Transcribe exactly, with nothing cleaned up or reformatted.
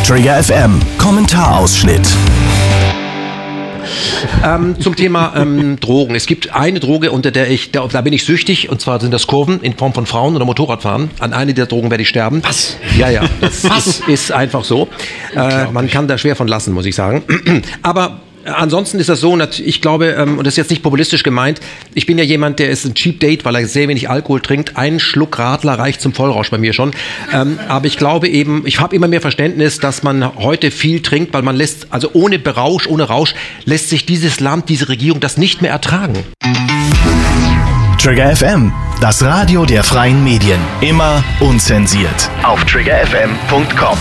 Trigger F M, Kommentarausschnitt. Ähm, zum Thema ähm, Drogen. Es gibt eine Droge, unter der ich, da, da bin ich süchtig, und zwar sind das Kurven in Form von Frauen oder Motorradfahren. An eine der Drogen werde ich sterben. Was? Ja, ja, das ist, ist einfach so. Äh, man kann da schwer von lassen, muss ich sagen. Aber ansonsten ist das so, ich glaube, und das ist jetzt nicht populistisch gemeint, ich bin ja jemand, der ist ein Cheap Date, weil er sehr wenig Alkohol trinkt. Ein Schluck Radler reicht zum Vollrausch bei mir schon. Aber ich glaube eben, ich habe immer mehr Verständnis, dass man heute viel trinkt, weil man lässt, also ohne Berausch, ohne Rausch, lässt sich dieses Land, diese Regierung das nicht mehr ertragen. Trigger F M, das Radio der freien Medien. Immer unzensiert. Auf trigger f m punkt com.